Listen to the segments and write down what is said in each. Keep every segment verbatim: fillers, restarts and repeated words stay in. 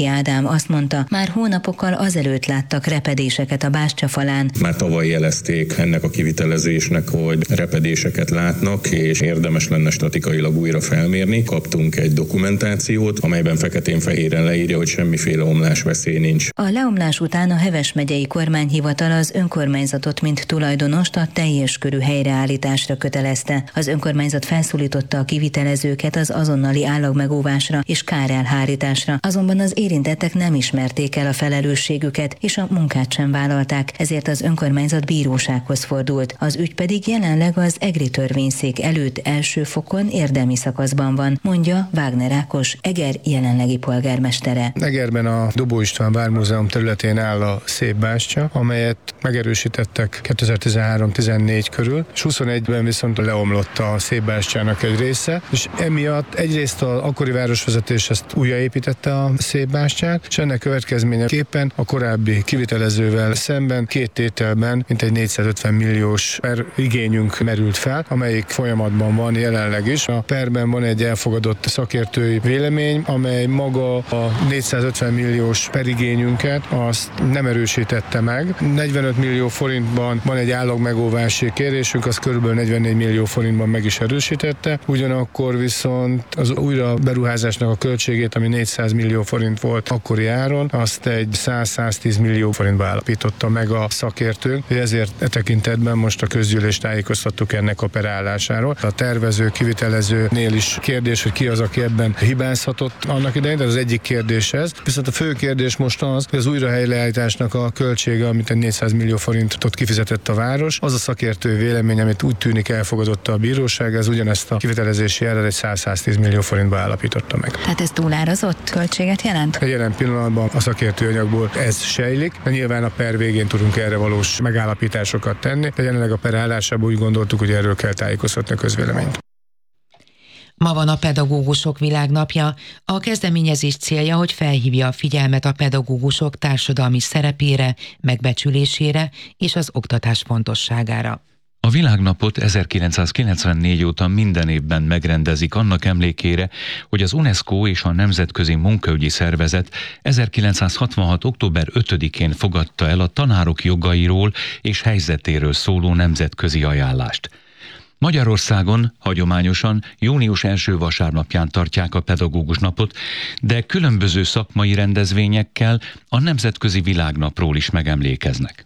Várkonyi Ádám azt mondta, már hónapokkal azelőtt láttak repedéseket a bástyafalán. Már tavaly jelezték ennek a kivitelezésnek, hogy repedéseket látnak, és érdemes lenne statikailag újra felmérni. Kaptunk egy dokumentációt, amelyben feketén-fehéren leírja, hogy semmiféle omlásveszély nincs. A leomlás után a Heves megyei kormányhivatal az önkormányzatot, mint tulajdonost a teljes körű helyreállításra kötelezte. Az önkormányzat felszólította a kivitelezőket az azonnali állagmegóvásra és kárelhárításra, azonban az érintettek nem ismerték el a felelősségüket, és a munkát sem vállalták, ezért az önkormányzat bírósághoz fordult. Az ügy pedig jelenleg az EGRI törvényszék előtt első fokon érdemi szakaszban van, mondja Wagner Ákos, Eger jelenlegi polgármestere. Egerben a Dobó István Vármúzeum területén áll a Szép Bástya, amelyet megerősítettek kétezer-tizenhárom tizennégy körül, és huszonegyben viszont leomlott a Szép Bástyának egy része, és emiatt egyrészt az akkori városvezetés ezt újraépítette a Szép Bástyát, és ennek következményeképpen a korábbi kivitelezővel szemben két tételben mintegy négyszázötven milliós per igényünk merült fel, amelyik folyamatban van jelenleg is. A perben van egy elfogadott szakértői vélemény, amely maga a négyszázötven milliós perigényünket azt nem erősítette meg. negyvenöt millió forintban van egy állagmegóvási kérésünk, az körülbelül negyvennégy millió forintban meg is erősítette, ugyanakkor viszont az újra beruházásnak a költségét, ami négyszáz millió forint volt akkori áron, azt egy száz-száztíz millió forintba állapította meg a szakértőnk, ezért e tekintetben most a közgyűlést tájékoztattuk ennek a per állásáról. A tervező, kivitelezőnél is kérdés, hogy ki az, aki ebben hibázhatott annak idején, de az egyik kérdés ez. Viszont a fő kérdés most az, hogy az újrahelyreállításnak a költsége, amit egy négyszáz millió forintot kifizetett a város, az a szakértő vélemény, amit úgy tűnik elfogadott a bíróság, ez ugyanezt a kivitelezési árat egy száz-száztíz millió forintba állapította meg. Tehát ez túlárazott költséget jelent? A jelen pillanatban a szakértő anyagból ez sejlik, de nyilván a per végén tudunk erre valós megállapításokat tenni, de jelenleg a per állásában úgy gondoltuk, hogy erről kell tájékoztatni a közvéleményt. Ma van a Pedagógusok Világnapja. A kezdeményezés célja, hogy felhívja a figyelmet a pedagógusok társadalmi szerepére, megbecsülésére és az oktatás fontosságára. A világnapot ezerkilencszázkilencvennégy óta minden évben megrendezik annak emlékére, hogy az UNESCO és a Nemzetközi Munkaügyi Szervezet ezerkilencszázhatvanhat október ötödikén fogadta el a tanárok jogairól és helyzetéről szóló nemzetközi ajánlást. Magyarországon hagyományosan június első vasárnapján tartják a pedagógus napot, de különböző szakmai rendezvényekkel a Nemzetközi Világnapról is megemlékeznek.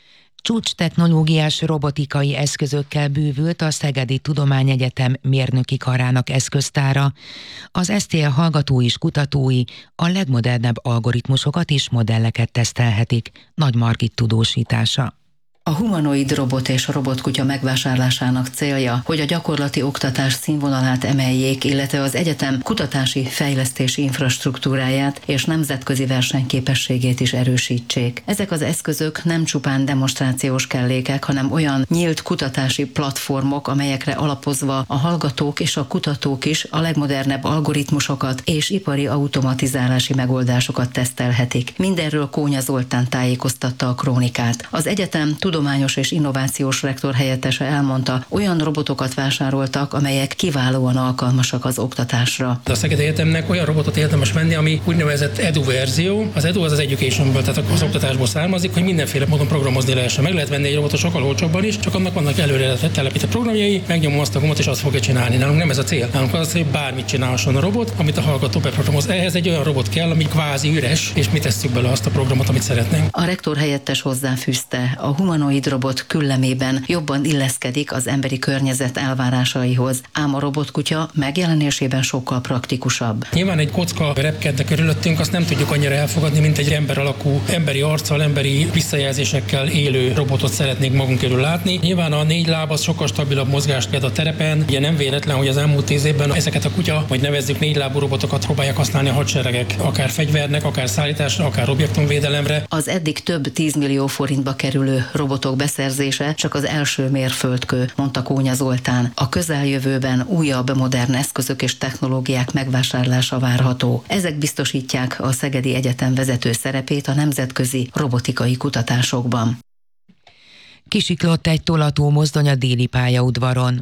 Csúcstechnológiás robotikai eszközökkel bővült a Szegedi Tudományegyetem mérnöki karának eszköztára. Az es té e hallgatói és kutatói a legmodernebb algoritmusokat és modelleket tesztelhetik. Nagy Margit tudósítása. A humanoid robot és robotkutya megvásárlásának célja, hogy a gyakorlati oktatás színvonalát emeljék, illetve az egyetem kutatási fejlesztési infrastruktúráját és nemzetközi versenyképességét is erősítsék. Ezek az eszközök nem csupán demonstrációs kellékek, hanem olyan nyílt kutatási platformok, amelyekre alapozva a hallgatók és a kutatók is a legmodernebb algoritmusokat és ipari automatizálási megoldásokat tesztelhetik. Mindenről Kónya Zoltán tájékoztatta a Krónikát. Az egyetem tudományos és innovációs rektor helyettese elmondta, olyan robotokat vásároltak, amelyek kiválóan alkalmasak az oktatásra. A Szegedi Egyetemnek olyan robotot érdemes venni, ami úgynevezett edu verzió. Az edu az az educationből, tehát az oktatásból származik, hogy mindenféle módon programozni lehessen. Meg lehet venni egy robotot sokkal olcsóbban is, csak annak vannak előre telepített programjai, megnyomom azt a gombot és azt fogja csinálni. Nálunk nem ez a cél. Nálunk az, hogy bármit csinálhasson a robot, amit a hallgató beprogramoz. Ehhez egy olyan robot kell, ami kvázi üres, és mi tesszük bele azt a programot, amit szeretnénk. A rektor helyettes hozzáfűzte, a humanoid robot küllemében jobban illeszkedik az emberi környezet elvárásaihoz, ám a robotkutya megjelenésében sokkal praktikusabb. Nyilván egy kocka repkedne körülöttünk, azt nem tudjuk annyira elfogadni, mint egy ember alakú, emberi arccal, emberi visszajelzésekkel élő robotot szeretnénk magunk körül látni. Nyilván a négy láb az sokkal stabilabb mozgást ad a terepen. Ugye nem véletlen, hogy az elmúlt tíz évben ezeket a kutya, vagy nevezzük négy lábú robotokat próbálják használni a hadseregek, akár fegyvernek, akár szállításra, akár objektumvédelemre. Az eddig több tízmillió forintba kerülő robotok beszerzése csak az első mérföldkő, mondta Kónya Zoltán. A közeljövőben újabb modern eszközök és technológiák megvásárlása várható. Ezek biztosítják a Szegedi Egyetem vezető szerepét a nemzetközi robotikai kutatásokban. Kisiklott egy tolató mozdony a déli pályaudvaron.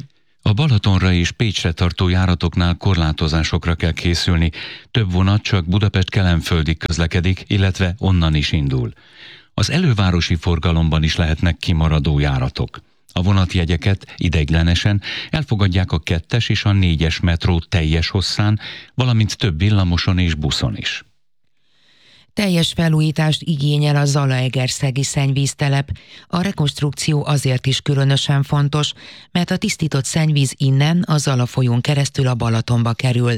A Balatonra és Pécsre tartó járatoknál korlátozásokra kell készülni. Több vonat csak Budapest-Kelenföldig közlekedik, illetve onnan is indul. Az elővárosi forgalomban is lehetnek kimaradó járatok. A vonatjegyeket ideiglenesen elfogadják a kettes és a négyes metró teljes hosszán, valamint több villamoson és buszon is. Teljes felújítást igényel a zalaegerszegi szennyvíztelep. A rekonstrukció azért is különösen fontos, mert a tisztított szennyvíz innen a Zala folyón keresztül a Balatonba kerül.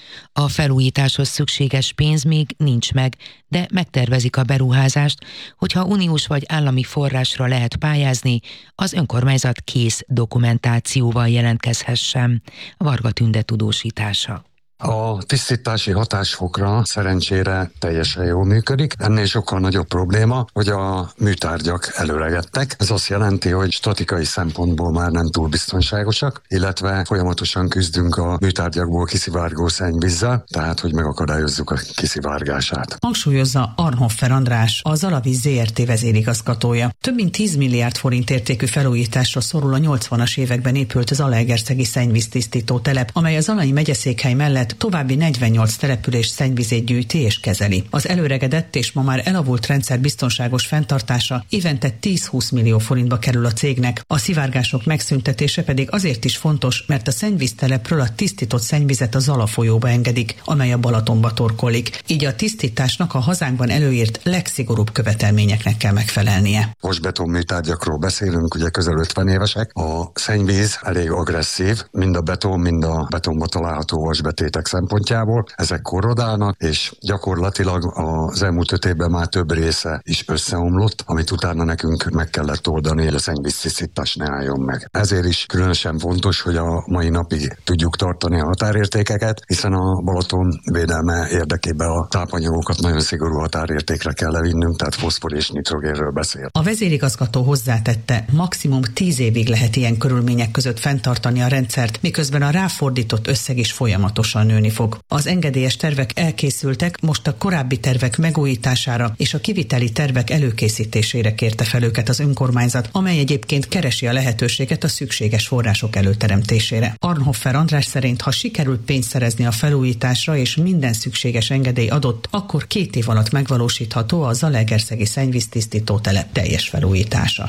A felújításhoz szükséges pénz még nincs meg, de megtervezik a beruházást, hogyha uniós vagy állami forrásra lehet pályázni, az önkormányzat kész dokumentációval jelentkezhessen. Varga Tünde tudósítása. A tisztítási hatásfokra szerencsére teljesen jól működik. Ennél sokkal nagyobb probléma, hogy a műtárgyak előregettek. Ez azt jelenti, hogy statikai szempontból már nem túl biztonságosak, illetve folyamatosan küzdünk a műtárgyakból kiszivárgó szennyvízzel, tehát hogy megakadályozzuk a kiszivárgását. Hangsúlyozza Arnhoffer András, a Zalavíz zé er té vezérigazgatója. Több mint tíz milliárd forint értékű felújításra szorul a nyolcvanas években épült Zalaegerszegi szennyvíztisztító telep, amely a Zalai megyeszékhely mellett további negyvennyolc település szennyvizét gyűjti és kezeli. Az előregedett és ma már elavult rendszer biztonságos fenntartása évente tíz-húsz millió forintba kerül a cégnek. A szivárgások megszüntetése pedig azért is fontos, mert a szennyvíztelepről a tisztított szennyvizet a Zala folyóba engedik, amely a Balatonba torkollik. Így a tisztításnak a hazánkban előírt legszigorúbb követelményeknek kell megfelelnie. Vasbeton műtárgyakról beszélünk, ugye közel ötven évesek. A szennyvíz elég agresszív, mind a beton, mind a betonba található vasbetétek szempontjából. Ezek korrodálnak, és gyakorlatilag az elmúlt öt évben már több része is összeomlott, amit utána nekünk meg kellett oldani, hogy a szennyvíztisztítás ne álljon meg. Ezért is különösen fontos, hogy a mai napig tudjuk tartani a határértékeket, hiszen a Balaton védelme érdekében a tápanyagokat nagyon szigorú határértékre kell levinnünk, tehát foszfor és nitrogénről beszél. A vezérigazgató hozzátette, maximum tíz évig lehet ilyen körülmények között fenntartani a rendszert, miközben a ráfordított összeg is folyamatosan nőni fog. Az engedélyes tervek elkészültek, most a korábbi tervek megújítására és a kiviteli tervek előkészítésére kérte fel őket az önkormányzat, amely egyébként keresi a lehetőséget a szükséges források előteremtésére. Arnhoffer András szerint, ha sikerült pénzt szerezni a felújításra és minden szükséges engedély adott, akkor két év alatt megvalósítható a Zalaegerszegi szennyvíztisztító telep teljes felújítása.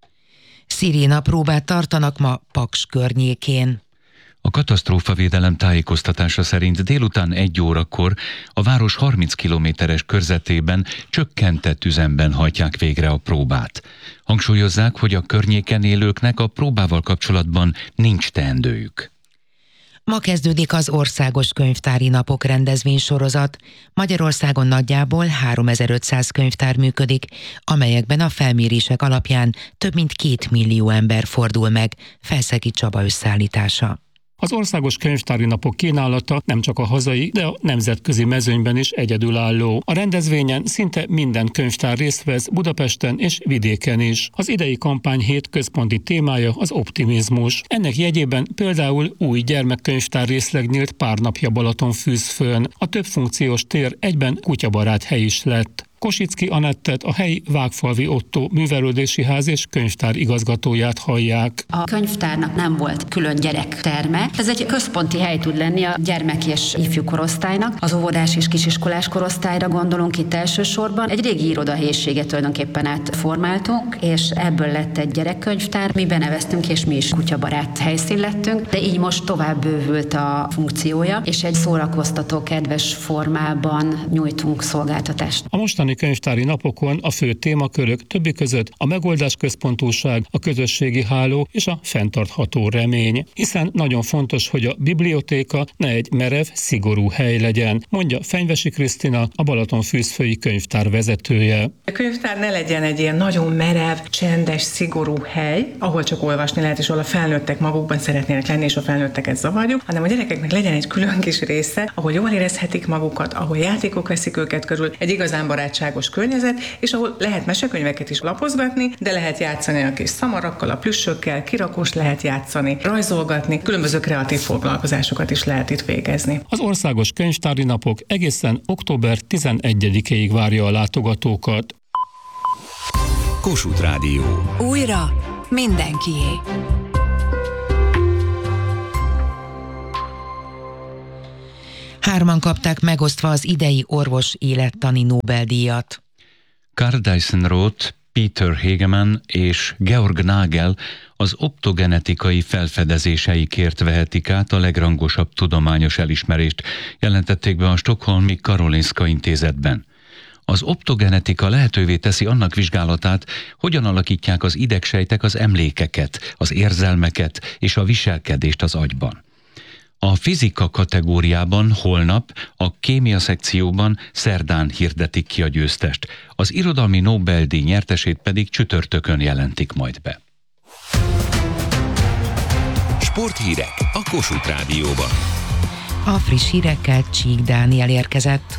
Szirénapróbát tartanak ma Paks környékén. A katasztrófavédelem tájékoztatása szerint délután egy órakor a város harminc kilométeres körzetében csökkentett üzemben hajtják végre a próbát. Hangsúlyozzák, hogy a környéken élőknek a próbával kapcsolatban nincs teendőjük. Ma kezdődik az Országos Könyvtári Napok rendezvénysorozat. Magyarországon nagyjából háromezer-ötszáz könyvtár működik, amelyekben a felmérések alapján több mint két millió ember fordul meg. Felszegi Csaba összeállítása. Az Országos Könyvtári Napok kínálata nem csak a hazai, de a nemzetközi mezőnyben is egyedülálló. A rendezvényen szinte minden könyvtár részt vesz Budapesten és vidéken is. Az idei kampányhét központi témája az optimizmus. Ennek jegyében például új gyermekkönyvtár részleg nyílt pár napja Balatonfürdőn. A többfunkciós tér egyben kutyabarát hely is lett. Kosicki Anettet, a helyi Vágfalvi Ottó művelődési ház és könyvtár igazgatóját hallják. A könyvtárnak nem volt külön gyerekterme. Ez egy központi hely tud lenni a gyermek és ifjú korosztálynak. Az óvodás és kisiskolás korosztályra gondolunk itt elsősorban. Egy régi irodahelyiséget tulajdonképpen átformáltunk, és ebből lett egy gyerekkönyvtár. Mi beneveztünk, és mi is kutyabarát helyszín lettünk, de így most tovább bővült a funkciója, és egy szórakoztató, kedves formában nyújtunk szolgáltatást. A mostani könyvtári napokon a fő témakörök többi között a megoldásközpontúság, a közösségi háló és a fenntartható remény. Hiszen nagyon fontos, hogy a bibliotéka ne egy merev, szigorú hely legyen, mondja Fenyvesi Krisztina, a Balatonfürdői könyvtár vezetője. A könyvtár ne legyen egy ilyen nagyon merev, csendes, szigorú hely, ahol csak olvasni lehet, és ahol a felnőttek magukban szeretnének lenni, és a felnőtteket zavarjuk, hanem a gyerekeknek legyen egy külön kis része, ahol jól érezhetik magukat, ahol játékok veszik őket körül, egy igazán barátságos környezet, és ahol lehet mesekönyveket is lapozgatni, de lehet játszani a kis szamarakkal, a plüssökkel, kirakós lehet játszani, rajzolgatni, különböző kreatív foglalkozásokat is lehet itt végezni. Az Országos Könyvtári Napok egészen október tizenegyedikéig várja a látogatókat. Kossuth Rádió. Újra mindenkié. Hárman kapták megosztva az idei orvos élettani Nobel-díjat. Karl Dyson-Roth, Peter Hegemann és Georg Nagel az optogenetikai felfedezéseikért vehetik át a legrangosabb tudományos elismerést, jelentették be a Stockholmi Karolinska Intézetben. Az optogenetika lehetővé teszi annak vizsgálatát, hogyan alakítják az idegsejtek az emlékeket, az érzelmeket és a viselkedést az agyban. A fizika kategóriában holnap, a kémia szekcióban szerdán hirdetik ki a győztest, az irodalmi Nobel-díj nyertesét pedig csütörtökön jelentik majd be. Sporthírek a Kossuth Rádióban. A friss hírekkel Csík Dániel érkezett.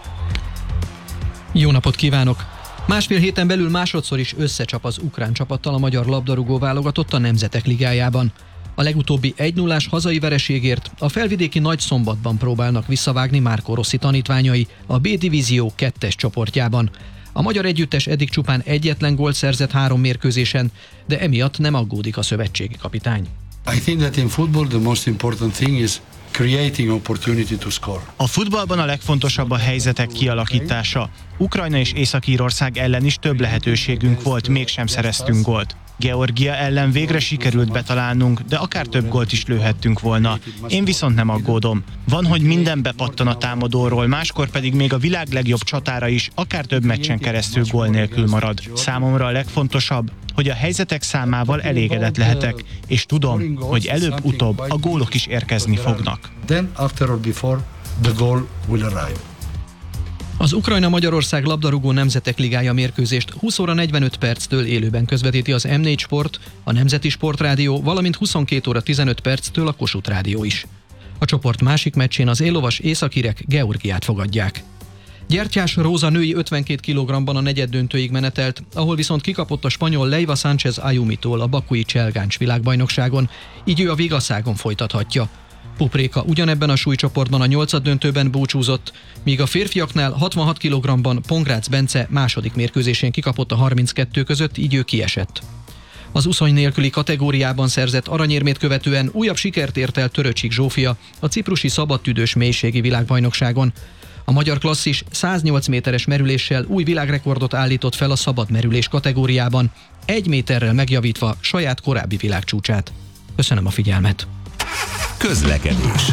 Jó napot kívánok! Másfél héten belül másodszor is összecsap az ukrán csapattal a magyar labdarúgó válogatott a Nemzetek Ligájában. A legutóbbi egy nullás hazai vereségért a felvidéki Nagyszombatban próbálnak visszavágni Márko Rossi tanítványai a B-divízió kettes csoportjában. A magyar együttes eddig csupán egyetlen gólt szerzett három mérkőzésen, de emiatt nem aggódik a szövetségi kapitány. I think that in football the most important thing is creating opportunity to score. A futballban a legfontosabb a helyzetek kialakítása. Ukrajna és Észak-Írország ellen is több lehetőségünk volt, mégsem szereztünk gólt. Georgia ellen végre sikerült betalálnunk, de akár több gólt is lőhettünk volna. Én viszont nem aggódom. Van, hogy minden bepattan a támadóról, máskor pedig még a világ legjobb csatára is akár több meccsen keresztül gól nélkül marad. Számomra a legfontosabb, hogy a helyzetek számával elégedett lehetek, és tudom, hogy előbb-utóbb a gólok is érkezni fognak. Then after or before the goal will arrive. Az Ukrajna-Magyarország labdarúgó Nemzetek Ligája mérkőzést húsz óra negyvenöt perctől élőben közvetíti az em négy Sport, a Nemzeti Sportrádió, valamint huszonkét óra tizenöt perctől a Kossuth Rádió is. A csoport másik meccsén az élovas északírek Georgiát fogadják. Gyertyás Róza női ötvenkét kilogramban a negyeddöntőig menetelt, ahol viszont kikapott a spanyol Leiva Sánchez Ayumitól a bakui Cselgáncs világbajnokságon, így ő a Vigaszágon folytathatja. Pupréka ugyanebben a súlycsoportban a nyolcaddöntőben búcsúzott, míg a férfiaknál hatvanhat kilogramban Pongrác Bence második mérkőzésén kikapott a harminckettő között, így ő kiesett. Az uszony nélküli kategóriában szerzett aranyérmét követően újabb sikert ért el Töröcsik Zsófia a ciprusi szabadtüdős mélységi világbajnokságon. A magyar klasszis száznyolc méteres merüléssel új világrekordot állított fel a szabad merülés kategóriában, egy méterrel megjavítva saját korábbi világcsúcsát. Köszönöm a figyelmet! Közlekedés.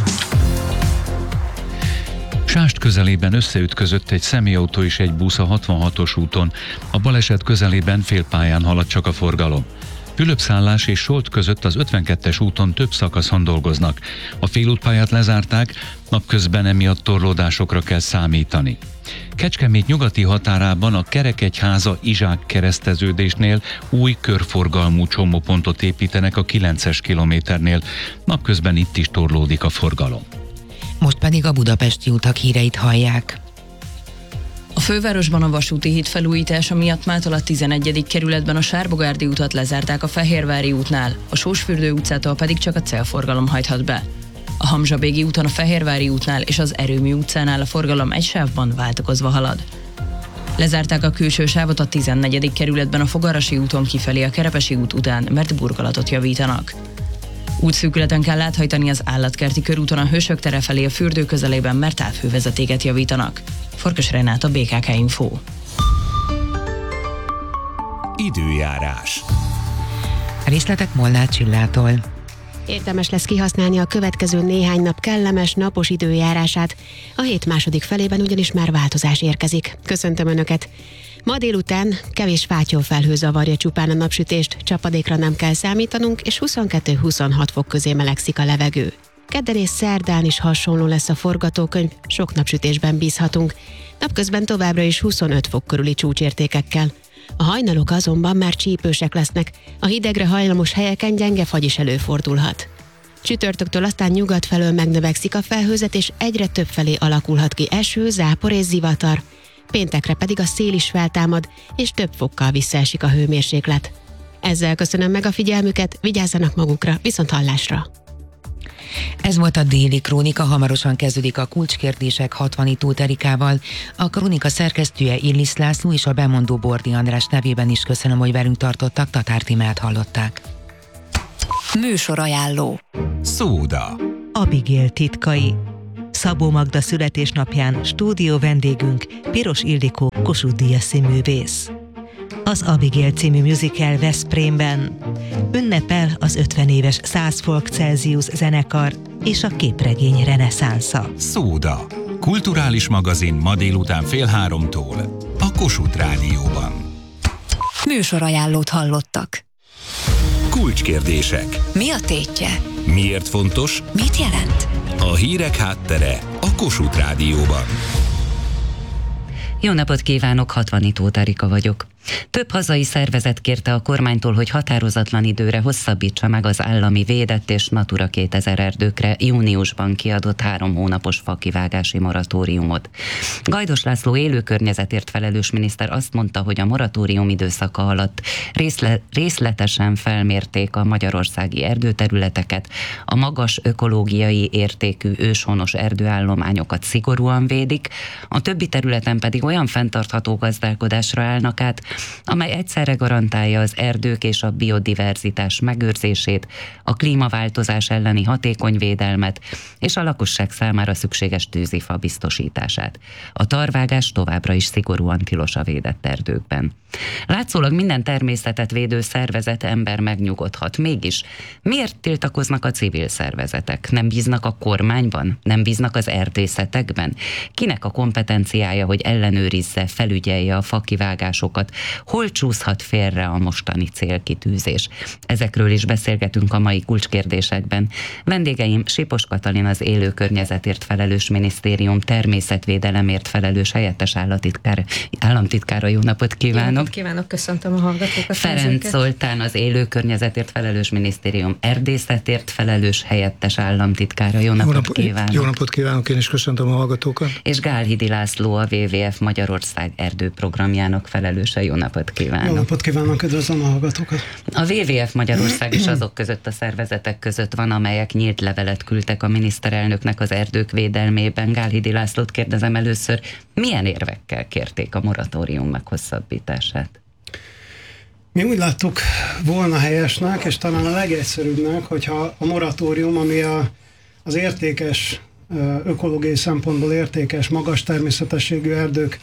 Sást közelében összeütközött egy személyautó és egy busz a hatvanhatos úton. A baleset közelében félpályán halad csak a forgalom. Fülöpszállás és Solt között az ötvenkettes úton több szakaszon dolgoznak. A félútpályát lezárták, napközben emiatt torlódásokra kell számítani. Kecskemét nyugati határában a Kerekegyháza Izsák kereszteződésnél új körforgalmú csomópontot építenek a kilences kilométernél. Napközben itt is torlódik a forgalom. Most pedig a budapesti utak híreit hallják. A fővárosban a vasúti híd felújítása miatt mától a tizenegyedik kerületben a Sárbogárdi utat lezárták a Fehérvári útnál, a Sósfürdő utcától pedig csak a célforgalom hajthat be. A Hamzsabégi úton a Fehérvári útnál és az Erőmű utcánál a forgalom egy sávban váltakozva halad. Lezárták a külső sávot a tizennegyedik kerületben a Fogarasi úton kifelé a Kerepesi út után, mert burkolatot javítanak. Útszűkületen kell áthajtani az Állatkerti körúton a Hősök tere felé a fürdő közelében, mert távhővezetéket javítanak. Farkas Renát, a bé ká ká Info. Időjárás. Részletek Molnár Csillától. Érdemes lesz kihasználni a következő néhány nap kellemes, napos időjárását. A hét második felében ugyanis már változás érkezik. Köszöntöm Önöket! Ma délután kevés fátyolfelhő zavarja csupán a napsütést, csapadékra nem kell számítanunk, és huszonkettő-huszonhat fok közé melegszik a levegő. Kedden és szerdán is hasonló lesz a forgatókönyv, sok napsütésben bízhatunk. Napközben továbbra is huszonöt fok körüli csúcsértékekkel. A hajnalok azonban már csípősek lesznek, a hidegre hajlamos helyeken gyenge fagy is előfordulhat. Csütörtöktől aztán nyugat felől megnövekszik a felhőzet, és egyre több felé alakulhat ki eső, zápor és zivatar. Péntekre pedig a szél is feltámad, és több fokkal visszaesik a hőmérséklet. Ezzel köszönöm meg a figyelmüket, vigyázzanak magukra, viszont hallásra! Ez volt a Déli Krónika, hamarosan kezdődik a kulcskérdések Hatvani Tóth Erikával. A krónika szerkesztője Illis László és a bemondó Bordi András nevében is köszönöm, hogy velünk tartottak, Tatár Tímát hallották. Műsor ajánló. Szóda. Abigail titkai. Szabó Magda születésnapján stúdió vendégünk Piros Ildikó Kossuth-díjas színművész. Az Abigail című musical Veszprémben ünnepel az ötven éves száz Folk Celsius zenekar és a képregény reneszánsza. Szóda. Kulturális magazin ma délután fél háromtól a Kossuth Rádióban. Műsorajánlót hallottak. Kulcskérdések. Mi a tétje? Miért fontos? Mit jelent? A hírek háttere a Kossuth Rádióban. Jó napot kívánok, Hatvanitó Tarika vagyok. Több hazai szervezet kérte a kormánytól, hogy határozatlan időre hosszabbítsa meg az állami védett és Natura kétezer erdőkre júniusban kiadott három hónapos fakivágási moratóriumot. Gajdos László élőkörnyezetért felelős miniszter azt mondta, hogy a moratórium időszaka alatt részle- részletesen felmérték a magyarországi erdőterületeket, a magas ökológiai értékű őshonos erdőállományokat szigorúan védik, a többi területen pedig olyan fenntartható gazdálkodásra állnak át, amely egyszerre garantálja az erdők és a biodiverzitás megőrzését, a klímaváltozás elleni hatékony védelmet és a lakosság számára szükséges tűzifa biztosítását. A tarvágás továbbra is szigorúan tilos a védett erdőkben. Látszólag minden természetet védő szervezet ember megnyugodhat. Mégis miért tiltakoznak a civil szervezetek? Nem bíznak a kormányban? Nem bíznak az erdészetekben? Kinek a kompetenciája, hogy ellenőrizze, felügyelje a fakivágásokat? Hol csúszhat félre a mostani célkitűzés? Ezekről is beszélgetünk a mai kulcskérdésekben. Vendégeim Sipos Katalin, az élő környezetért felelős minisztérium természetvédelemért felelős helyettes államtitkár, államtitkára. Jó napot kívánok! Jó napot kívánok, köszöntöm a hallgatókat. Ferenc Zoltán, az élő környezetért felelős minisztérium erdészetért felelős helyettes államtitkára. Jó napot, jó napot kívánok! Jó napot kívánok, én is köszöntöm a hallgatókat. És Gálhidi László, a dupla vé vé ef Magyarország erdőprogramjának felelőse. Jó napot kívánok! Jó napot kívánok, üdvözlöm a hallgatókat! A dupla vé vé ef Magyarország is azok között a szervezetek között van, amelyek nyílt levelet küldtek a miniszterelnöknek az erdők védelmében. Gálhidi Lászlót kérdezem először, milyen érvekkel kérték a moratórium meghosszabbítását? Mi úgy láttuk volna helyesnek, és talán a legegyszerűbbnek, hogyha a moratórium, ami a, az értékes, ökológiai szempontból értékes, magas természetességű erdők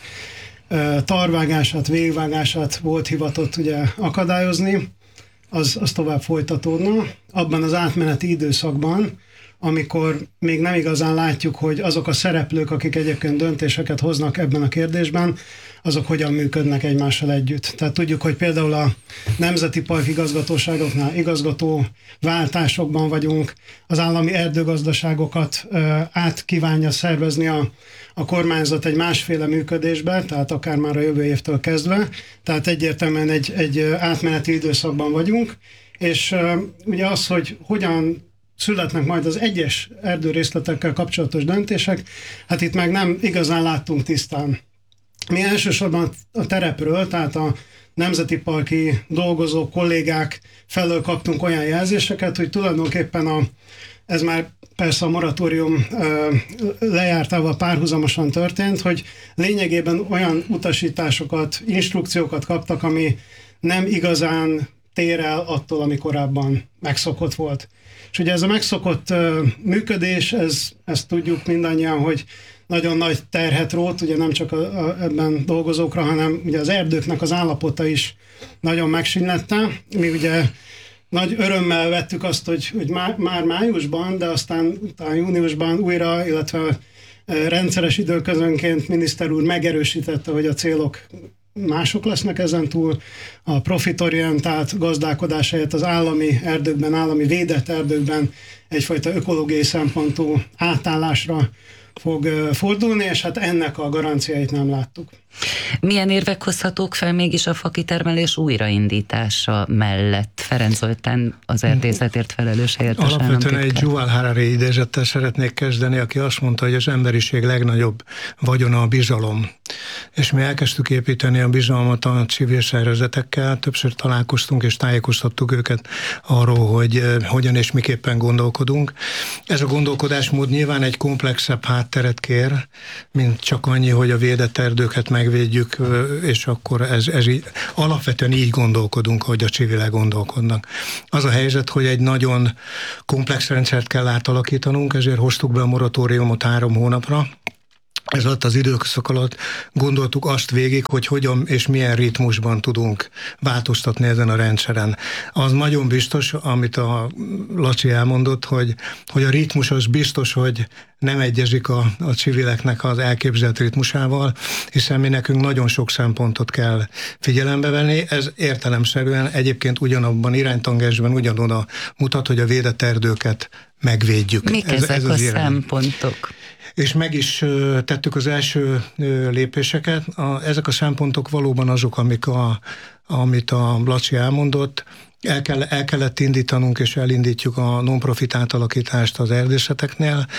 tarvágását, végvágását volt hivatott ugye akadályozni, az, az tovább folytatódna. Abban az átmeneti időszakban, amikor még nem igazán látjuk, hogy azok a szereplők, akik egyébként döntéseket hoznak ebben a kérdésben, azok hogyan működnek egymással együtt. Tehát tudjuk, hogy például a nemzeti park igazgatóságoknál igazgató váltásokban vagyunk, az állami erdőgazdaságokat ö, át kívánja szervezni a, a kormányzat egy másféle működésbe, tehát akár már a jövő évtől kezdve, tehát egyértelműen egy, egy átmeneti időszakban vagyunk, és ö, ugye az, hogy hogyan születnek majd az egyes erdőrészletekkel kapcsolatos döntések, hát itt meg nem igazán láttunk tisztán. Mi elsősorban a terepről, tehát a nemzeti parki dolgozó kollégák felől kaptunk olyan jelzéseket, hogy tulajdonképpen a, ez már persze a moratórium ö, lejártával párhuzamosan történt, hogy lényegében olyan utasításokat, instrukciókat kaptak, ami nem igazán tér el attól, ami korábban megszokott volt. És ugye ez a megszokott uh, működés, ez, ezt tudjuk mindannyian, hogy nagyon nagy terhet rótt, ugye nem csak a, a, ebben dolgozókra, hanem ugye az erdőknek az állapota is nagyon megsínlette. Mi ugye nagy örömmel vettük azt, hogy, hogy má, már májusban, de aztán talán júniusban újra, illetve uh, rendszeres időközönként miniszter úr megerősítette, hogy a célok mások lesznek ezentúl, a profitorientált gazdálkodás helyett az állami erdőkben, állami védett erdőkben egyfajta ökológiai szempontú átállásra fog fordulni, és hát ennek a garanciáit nem láttuk. Milyen érvek hozhatók fel mégis a fakitermelés újraindítása mellett? Ferenc Zoltán, az erdészetért felelős helyettes államtitkár. Alapvetően egy Yuval Harari idézettel szeretnék kezdeni, aki azt mondta, hogy az emberiség legnagyobb vagyona a bizalom. És mi elkezdtük építeni a bizalmat a civil szervezetekkel, többször találkoztunk és tájékoztattuk őket arról, hogy hogyan és miképpen gondolkodunk. Ez a gondolkodásmód nyilván egy komplexebb háttér hátteret kér, mint csak annyi, hogy a védett erdőket megvédjük, és akkor ez, ez így, alapvetően így gondolkodunk, hogy a civilek gondolkodnak. Az a helyzet, hogy egy nagyon komplex rendszert kell átalakítanunk, ezért hoztuk be a moratóriumot három hónapra. Ez alatt az időszak alatt gondoltuk azt végig, hogy hogyan és milyen ritmusban tudunk változtatni ezen a rendszeren. Az nagyon biztos, amit a Laci elmondott, hogy, hogy a ritmus az biztos, hogy nem egyezik a, a civileknek az elképzelt ritmusával, hiszen mi nekünk nagyon sok szempontot kell figyelembe venni. Ez értelemszerűen egyébként ugyanabban iránytangensben ugyanoda mutat, hogy a védett erdőket megvédjük. Mik ez, ezek ez a az szempontok? És meg is tettük az első lépéseket. A, ezek a szempontok valóban azok, amik a, amit a Laci elmondott. El, kell, el kellett indítanunk, és elindítjuk a non-profit átalakítást az erdészeteknél.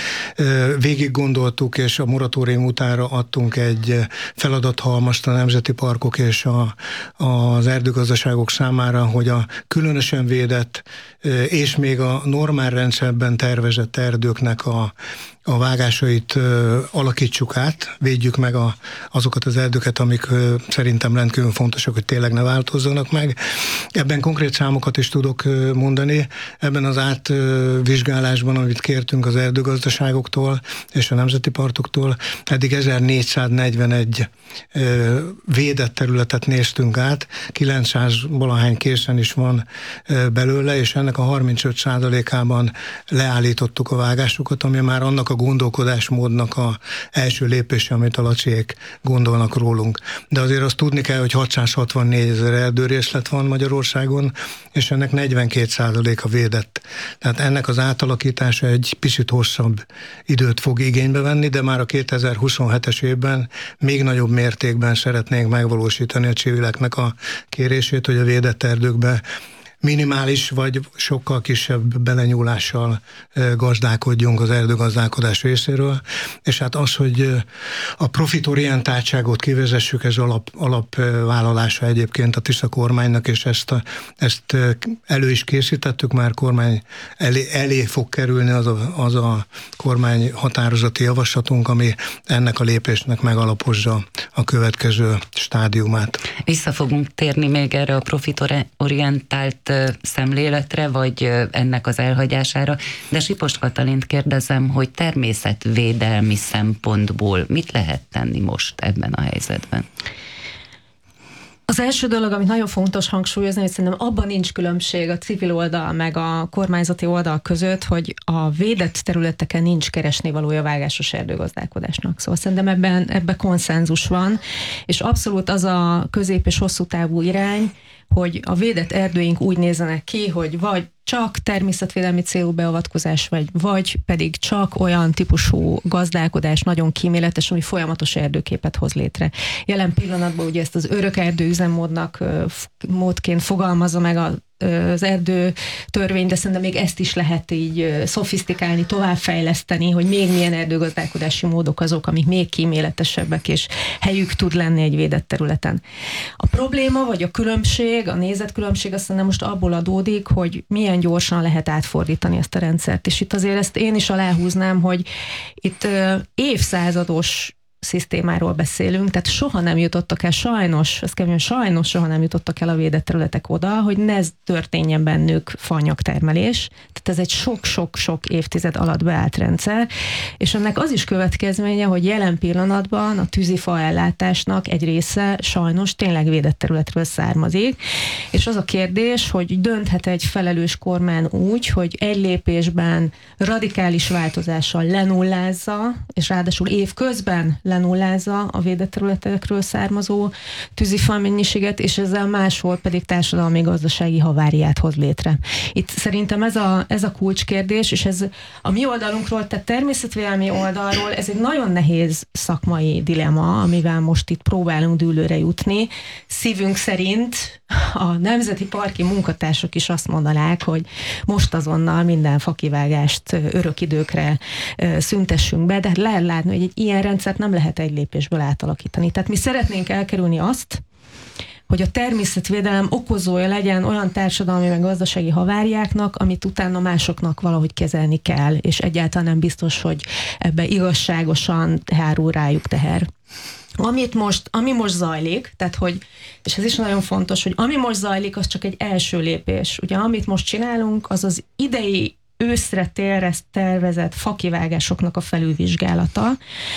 Végig gondoltuk, és a moratórium utára adtunk egy feladathalmazt a nemzeti parkok és a, az erdőgazdaságok számára, hogy a különösen védett és még a normál rendszerben tervezett erdőknek a a vágásait ö, alakítsuk át, védjük meg a, azokat az erdőket, amik ö, szerintem rendkívül fontosak, hogy tényleg ne változzanak meg. Ebben konkrét számokat is tudok ö, mondani. Ebben az átvizsgálásban, amit kértünk az erdőgazdaságoktól és a nemzeti parkoktól, eddig ezernégyszáznegyvenegy ö, védett területet néztünk át, kilencszáz valahány készen is van ö, belőle, és ennek a harmincöt százalékában leállítottuk a vágásokat, ami már annak a gondolkodásmódnak a első lépése, amit a Laciék gondolnak rólunk. De azért azt tudni kell, hogy hatszázhatvannégy ezer erdőrészlet van Magyarországon, és ennek negyvenkét százaléka védett. Tehát ennek az átalakítása egy picit hosszabb időt fog igénybe venni, de már a kétezer-huszonhetes évben még nagyobb mértékben szeretnénk megvalósítani a civileknek a kérését, hogy a védett erdőkbe minimális vagy sokkal kisebb belenyúlással gazdálkodjunk az erdőgazdálkodás részéről, és hát az, hogy a profitorientáltságot kivezessük, ez alap, alapvállalása egyébként a Tisza kormánynak, és ezt, a, ezt elő is készítettük, már kormány elé, elé fog kerülni az a, az a kormány határozati javaslatunk, ami ennek a lépésnek megalapozza a következő stádiumát. Vissza fogunk térni még erre a profitorientált szemléletre, vagy ennek az elhagyására, de Sipost Katalint kérdezem, hogy természetvédelmi szempontból mit lehet tenni most ebben a helyzetben? Az első dolog, amit nagyon fontos hangsúlyozni, hogy szerintem abban nincs különbség a civil oldal meg a kormányzati oldal között, hogy a védett területeken nincs keresnivalója vágásos erdőgazdálkodásnak. Szóval szerintem ebben, ebben konszenzus van, és abszolút az a közép- és hosszú távú irány, hogy a védett erdőink úgy nézzenek ki, hogy vagy csak természetvédelmi célú beavatkozás, vagy, vagy pedig csak olyan típusú gazdálkodás, nagyon kíméletes, ami folyamatos erdőképet hoz létre. Jelen pillanatban ugye ezt az örök erdő üzemmódnak módként fogalmazza meg a az erdő törvény, de szerintem még ezt is lehet így szofisztikálni, továbbfejleszteni, hogy még milyen erdőgazdálkodási módok azok, amik még kíméletesebbek, és helyük tud lenni egy védett területen. A probléma, vagy a különbség, a nézetkülönbség azt szerintem most abból adódik, hogy milyen gyorsan lehet átfordítani ezt a rendszert. És itt azért ezt én is aláhúznám, hogy itt évszázados szisztémáról beszélünk, tehát soha nem jutottak el, sajnos, ezt kell mondjam, sajnos soha nem jutottak el a védett területek oda, hogy ne történjen bennük faanyagtermelés. Tehát ez egy sok-sok-sok évtized alatt beállt rendszer, és ennek az is következménye, hogy jelen pillanatban a tűzifa ellátásnak egy része sajnos tényleg védett területről származik, és az a kérdés, hogy dönthet egy felelős kormány úgy, hogy egy lépésben radikális változással lenullázza, és ráadásul évközben lenullázza a védett területekről származó tűzifa mennyiséget, és ezzel máshol pedig társadalmi gazdasági haváriát hoz létre. Itt szerintem ez a, ez a kulcskérdés, és ez a mi oldalunkról, tehát természetvédelmi oldalról ez egy nagyon nehéz szakmai dilemma, amivel most itt próbálunk dűlőre jutni. Szívünk szerint a nemzeti parki munkatársak is azt mondanák, hogy most azonnal minden fakivágást örök időkre szüntessünk be, de lehet látni, hogy egy ilyen rendszert nem lehet egy lépésből átalakítani. Tehát mi szeretnénk elkerülni azt, hogy a természetvédelem okozója legyen olyan társadalmi meg gazdasági haváriáknak, amit utána másoknak valahogy kezelni kell, és egyáltalán nem biztos, hogy ebbe igazságosan hárul rájuk teher. Amit most, ami most zajlik, tehát hogy, és ez is nagyon fontos, hogy ami most zajlik, az csak egy első lépés. Ugye amit most csinálunk, az az idei őszre télre tervezett fakivágásoknak a felülvizsgálata,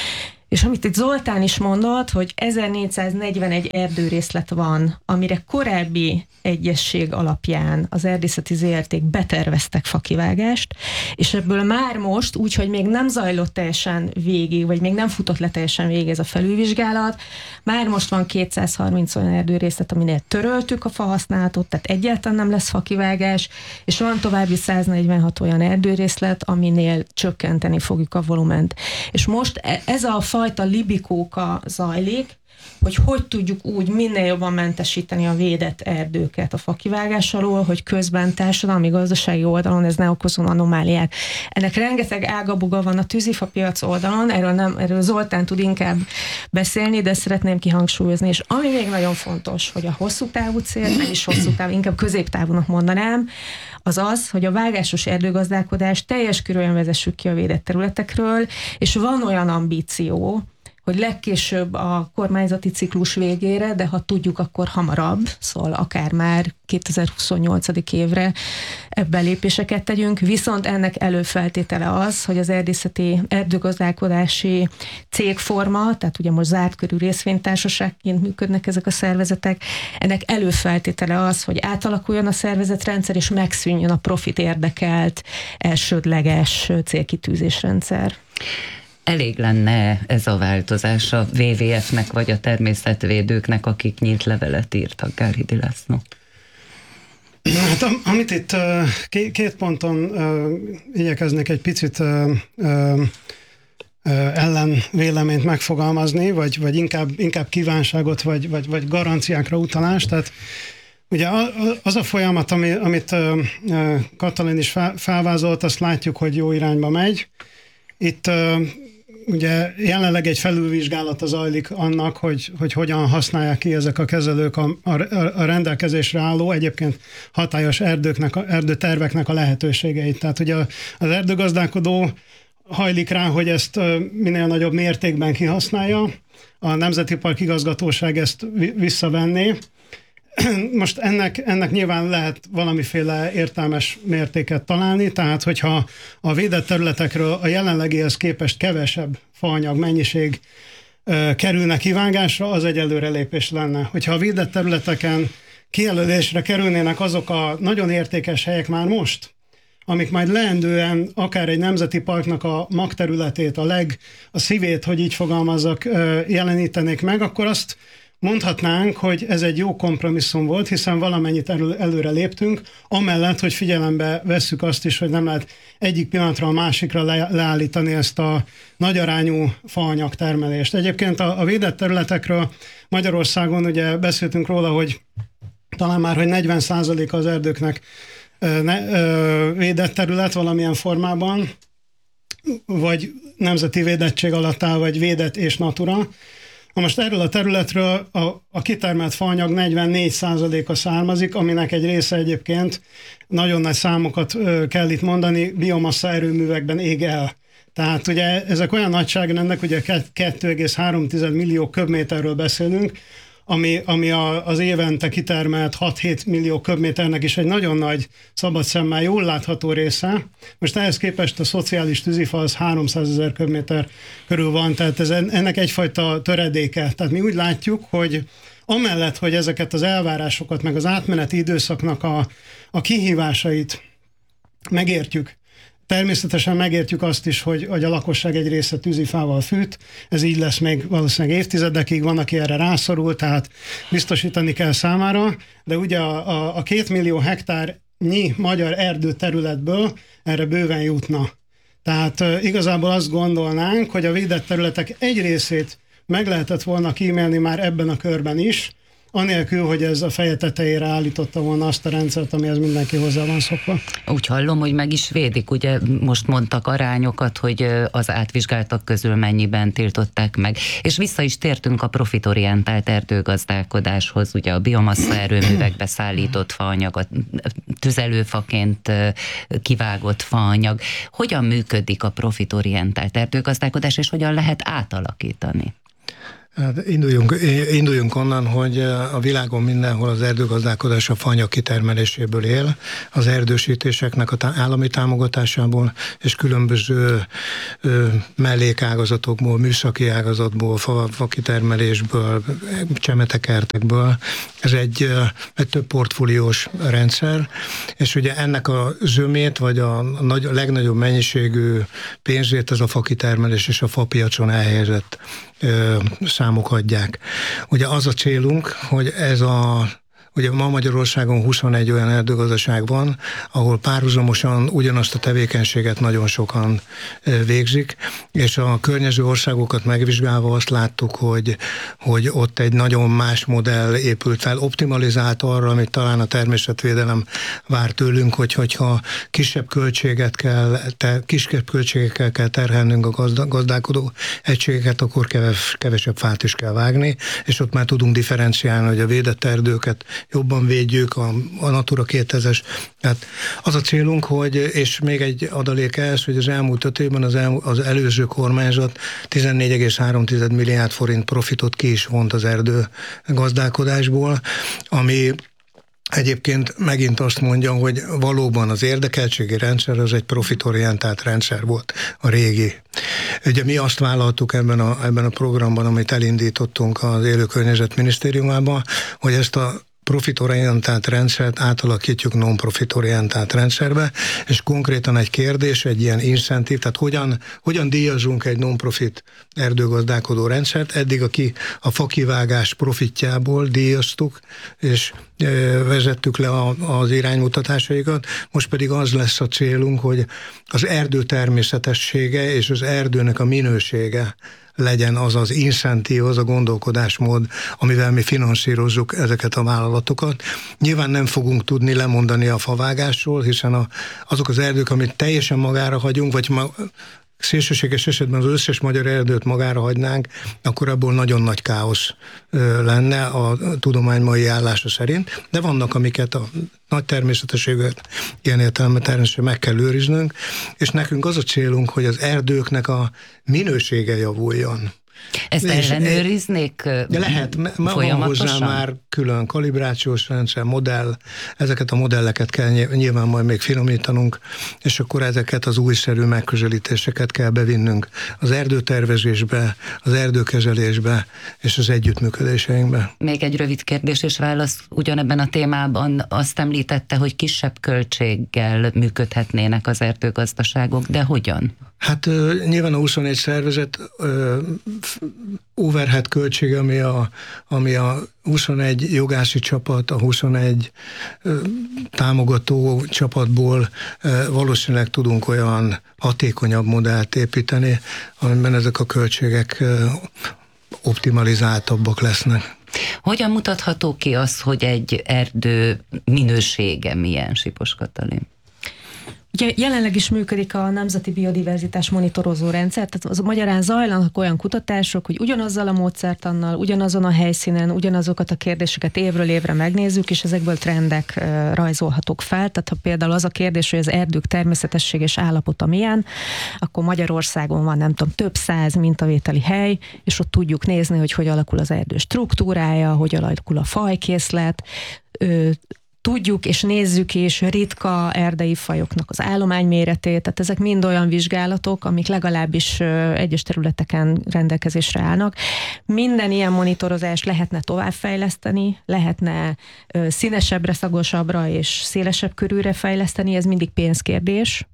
és amit itt Zoltán is mondott, hogy ezernégyszáznegyvenegy erdőrészlet van, amire korábbi egyesség alapján az Erdészeti zé er té-k beterveztek fakivágást, és ebből már most, úgyhogy még nem zajlott teljesen végig, vagy még nem futott le teljesen végig ez a felülvizsgálat, már most van kétszázharminc olyan erdőrészlet, aminél töröltük a fahasználatot, tehát egyáltalán nem lesz fakivágás, és van további száznegyvenhat olyan erdőrészlet, aminél csökkenteni fogjuk a volument. És most ez a fajta libikóka zajlik, hogy hogy tudjuk úgy minél jobban mentesíteni a védett erdőket a fakivágás alól, hogy közben társadalmi, gazdasági oldalon ez ne okozon anomáliák. Ennek rengeteg ágabuga van a tűzifapiac oldalon, erről, nem, erről Zoltán tud inkább beszélni, de szeretném kihangsúlyozni, és ami még nagyon fontos, hogy a hosszú távú cél, nem is hosszú távú, inkább középtávúnak mondanám, az az, hogy a vágásos erdőgazdálkodás teljes körülön vezessük ki a védett területekről, és van olyan ambíció, hogy legkésőbb a kormányzati ciklus végére, de ha tudjuk, akkor hamarabb, szóval akár már kétezer-huszonnyolc évre ebben lépéseket tegyünk, viszont ennek előfeltétele az, hogy az erdészeti erdőgazdálkodási cégforma, tehát ugye most zárt körű részvénytársaságként működnek ezek a szervezetek, ennek előfeltétele az, hogy átalakuljon a szervezetrendszer, és megszűnjön a profit érdekelt elsődleges célkitűzésrendszer. Elég lenne ez a változás a dupla vé vé ef-nek vagy a természetvédőknek, akik nyílt levelet írtak, Gárhidi László? Hát amit itt két ponton igyekeznék egy picit ellen véleményt megfogalmazni, vagy, vagy inkább, inkább kívánságot, vagy, vagy, vagy garanciákra utalást. Tehát ugye az a folyamat, ami, amit Katalin is felvázolt, azt látjuk, hogy jó irányba megy. Itt ugye jelenleg egy felülvizsgálata zajlik annak, hogy, hogy hogyan használják ki ezek a kezelők a, a, a rendelkezésre álló, egyébként hatályos erdőknek, erdőterveknek a lehetőségeit. Tehát ugye az erdőgazdálkodó hajlik rá, hogy ezt minél nagyobb mértékben kihasználja, a Nemzeti Park Igazgatóság ezt visszavenné. Most ennek, ennek nyilván lehet valamiféle értelmes mértéket találni, tehát hogyha a védett területekről a jelenlegihez képest kevesebb faanyag mennyiség ö, kerülne kivágásra, az egy előrelépés lenne. Hogyha a védett területeken kijelölésre kerülnének azok a nagyon értékes helyek már most, amik majd leendően akár egy nemzeti parknak a magterületét, a leg, a szívét, hogy így fogalmazzak, ö, jelenítenék meg, akkor azt mondhatnánk, hogy ez egy jó kompromisszum volt, hiszen valamennyit elő, előre léptünk, amellett, hogy figyelembe vesszük azt is, hogy nem lehet egyik pillanatra a másikra le, leállítani ezt a nagyarányú faanyag termelést. Egyébként a, a védett területekről Magyarországon ugye beszéltünk róla, hogy talán már, hogy negyven százalék az erdőknek ö, ne, ö, védett terület valamilyen formában, vagy nemzeti védettség alatt áll, vagy védett és natura. Na most erről a területről a, a kitermelt faanyag negyvennégy százaléka származik, aminek egy része egyébként, nagyon nagy számokat ö, kell itt mondani, biomassa erőművekben ég el. Tehát ugye ezek olyan nagyságrendek, ugye kettő egész három millió köbméterről beszélünk, ami, ami a, az évente kitermelt hat-hét millió köbméternek is egy nagyon nagy, szabad szemmel jól látható része. Most ehhez képest a szociális tűzifa az háromszázezer köbméter körül van, tehát ez ennek egyfajta töredéke. Tehát mi úgy látjuk, hogy amellett, hogy ezeket az elvárásokat, meg az átmeneti időszaknak a, a kihívásait megértjük, természetesen megértjük azt is, hogy, hogy a lakosság egy része tűzifával fűt, ez így lesz még valószínűleg évtizedekig, van, aki erre rászorul, tehát biztosítani kell számára, de ugye a, a, a két millió hektárnyi magyar erdő területből erre bőven jutna. Tehát uh, igazából azt gondolnánk, hogy a védett területek egy részét meg lehetett volna kímélni már ebben a körben is, anélkül, hogy ez a feje tetejére állította volna azt a rendszert, amihez mindenki hozzá van szokva. Úgy hallom, hogy meg is védik, ugye most mondtak arányokat, hogy az átvizsgáltak közül mennyiben tiltották meg. És vissza is tértünk a profitorientált erdőgazdálkodáshoz, ugye a biomassa erőművekbe szállított faanyag, a tüzelőfaként kivágott faanyag. Hogyan működik a profitorientált erdőgazdálkodás, és hogyan lehet átalakítani? Hát induljunk, induljunk onnan, hogy a világon mindenhol az erdőgazdálkodás a faanyag kitermeléséből él, az erdősítéseknek a tá- állami támogatásából, és különböző ö, mellékágazatokból, műszaki ágazatból, fa, fa kitermelésből, csemetekertekből. Ez egy, egy több portfóliós rendszer, és ugye ennek a zömét, vagy a, nagy, a legnagyobb mennyiségű pénzét ez a fa kitermelés és a fapiacon elhelyezett ö, számok adják. Ugye az a célunk, hogy ez a Ugye ma Magyarországon huszonegy olyan erdőgazdaság van, ahol párhuzamosan ugyanazt a tevékenységet nagyon sokan végzik, és a környező országokat megvizsgálva azt láttuk, hogy, hogy ott egy nagyon más modell épült fel, optimalizált arra, amit talán a természetvédelem vár tőlünk, hogy, hogyha kisebb költséget kell, te, kisebb költségekkel kell terhelnünk a gazda, gazdálkodó egységeket, akkor keves, kevesebb fát is kell vágni, és ott már tudunk differenciálni, hogy a védett erdőket jobban védjük, a, a Natura kétezres. Hát az a célunk, hogy, és még egy adalék ez, hogy az elmúlt öt évben az, el, az előző kormányzat tizennégy egész három milliárd forint profitot ki is vont az erdő gazdálkodásból, ami egyébként megint azt mondjam, hogy valóban az érdekeltségi rendszer az egy profitorientált rendszer volt, a régi. Ugye mi azt vállaltuk ebben a, ebben a programban, amit elindítottunk az Élő Környezet Minisztériumában, hogy ezt a profitorientált rendszert átalakítjuk non-profitorientált rendszerbe, és konkrétan egy kérdés, egy ilyen incentív, tehát hogyan, hogyan díjazunk egy non-profit erdőgazdálkodó rendszert. Eddig aki a fakivágás profitjából díjaztuk, és e, vezettük le a, az iránymutatásaikat, most pedig az lesz a célunk, hogy az erdő természetessége és az erdőnek a minősége legyen az az incentív, az a gondolkodásmód, amivel mi finanszírozzuk ezeket a vállalatokat. Nyilván nem fogunk tudni lemondani a favágásról, hiszen a, azok az erdők, amit teljesen magára hagyunk, vagy ma, szélsőséges esetben az összes magyar erdőt magára hagynánk, akkor abból nagyon nagy káosz lenne a tudomány mai állása szerint, de vannak, amiket a nagy természetességet ilyen értelemben természetesen meg kell őriznünk, és nekünk az a célunk, hogy az erdőknek a minősége javuljon. Ezt ellenőriznék de lehet, van hozzá már külön kalibrációs rendszer, modell, ezeket a modelleket kell nyilván majd még finomítanunk, és akkor ezeket az újszerű megközelítéseket kell bevinnünk az erdőtervezésbe, az erdőkezelésbe és az együttműködéseinkbe. Még egy rövid kérdés és válasz ugyanebben a témában. Azt említette, hogy kisebb költséggel működhetnének az erdőgazdaságok, de hogyan? Hát nyilván a huszonegy szervezet overhead költség, ami a, ami a huszonegy jogászi csapat, a huszonegy támogató csapatból valószínűleg tudunk olyan hatékonyabb modellt építeni, amiben ezek a költségek optimalizáltabbak lesznek. Hogyan mutatható ki az, hogy egy erdő minősége milyen, Sipos Katalin? Ugye jelenleg is működik a Nemzeti Biodiverzitás Monitorozó Rendszer, tehát az magyarán zajlanak olyan kutatások, hogy ugyanazzal a módszertannal, ugyanazon a helyszínen, ugyanazokat a kérdéseket évről évre megnézzük, és ezekből trendek uh, rajzolhatók fel. Tehát ha például az a kérdés, hogy az erdők természetesség és állapota milyen, akkor Magyarországon van nem tudom, több száz mintavételi hely, és ott tudjuk nézni, hogy hogy alakul az erdő struktúrája, hogy alakul a fajkészlet, uh, tudjuk és nézzük is ritka erdei fajoknak az állományméretét, tehát ezek mind olyan vizsgálatok, amik legalábbis egyes területeken rendelkezésre állnak. Minden ilyen monitorozást lehetne továbbfejleszteni, lehetne színesebbre, szagosabbra és szélesebb körülre fejleszteni, ez mindig pénzkérdés,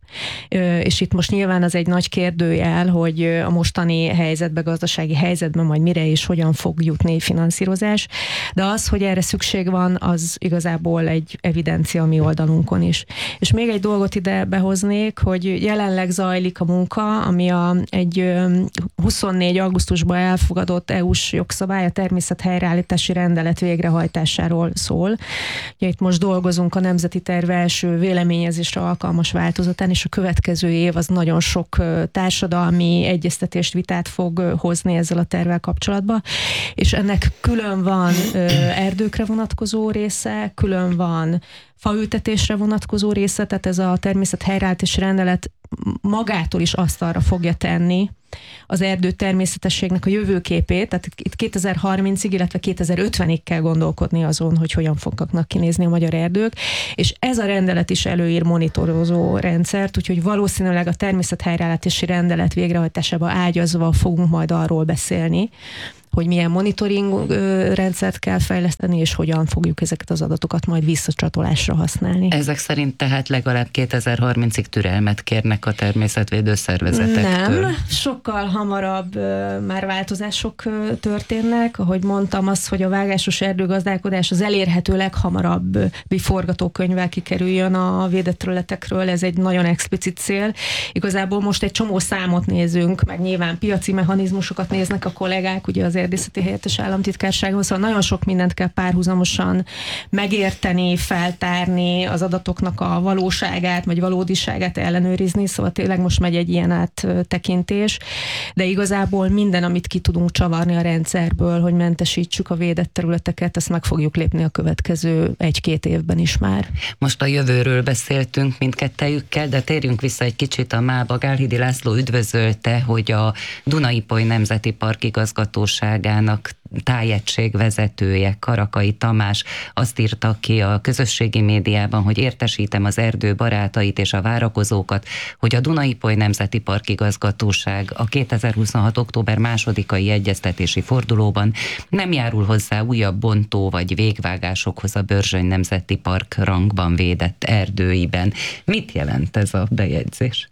és itt most nyilván az egy nagy kérdőjel, hogy a mostani helyzetben, gazdasági helyzetben majd mire és hogyan fog jutni finanszírozás, de az, hogy erre szükség van, az igazából egy evidencia a mi oldalunkon is. És még egy dolgot ide behoznék, hogy jelenleg zajlik a munka, ami a, egy huszonnégy augusztusban elfogadott é u-s jogszabály, a természethelyreállítási rendelet végrehajtásáról szól. Ugye itt most dolgozunk a nemzeti terv első véleményezésre alkalmas változatán, és a következő év az nagyon sok társadalmi egyeztetést, vitát fog hozni ezzel a tervvel kapcsolatban, és ennek külön van erdőkre vonatkozó része, külön van faültetésre vonatkozó része, tehát ez a természethelyreállítási rendelet magától is asztalra fogja tenni az erdő természetességnek a jövőképét, tehát itt kétezer-harmincig, illetve kétezer-ötvenig kell gondolkodni azon, hogy hogyan fognak kinézni a magyar erdők, és ez a rendelet is előír monitorozó rendszert, úgyhogy valószínűleg a természethelyreállítási rendelet végrehajtásába ágyazva fogunk majd arról beszélni, hogy milyen monitoring rendszert kell fejleszteni, és hogyan fogjuk ezeket az adatokat majd visszacsatolásra használni. Ezek szerint tehát legalább kétezer-harmincig türelmet kérnek a természetvédő szervezetektől. Nem, sokkal hamarabb már változások történnek. Ahogy mondtam, az, hogy a vágásos erdőgazdálkodás az elérhető leghamarabbi forgatókönyvvel kikerüljön a védett területekről, ez egy nagyon explicit cél. Igazából most egy csomó számot nézünk, meg nyilván piaci mechanizmusokat néznek a kollégák, ugye az erdészeti helyettes államtitkárságon, szóval nagyon sok mindent kell párhuzamosan megérteni, feltárni, az adatoknak a valóságát, vagy valódiságát ellenőrizni, szóval tényleg most megy egy ilyen áttekintés, de igazából minden, amit ki tudunk csavarni a rendszerből, hogy mentesítsük a védett területeket, ezt meg fogjuk lépni a következő egy-két évben is már. Most a jövőről beszéltünk mindkettejükkel, de térjünk vissza egy kicsit a mába. Gálhidi László üdvözölte, hogy a Duna-Ipoly Nemzeti Park igazgatóságának tájegység vezetője, Karakai Tamás azt írta ki a közösségi médiában, hogy értesítem az erdő barátait és a várakozókat, hogy a Duna-Ipoly Nemzeti Park igazgatóság a kétezer-huszonhat. október másodikai egyeztetési fordulóban nem járul hozzá újabb bontó vagy végvágásokhoz a Börzsöny Nemzeti Park rangban védett erdőiben. Mit jelent ez a bejegyzés?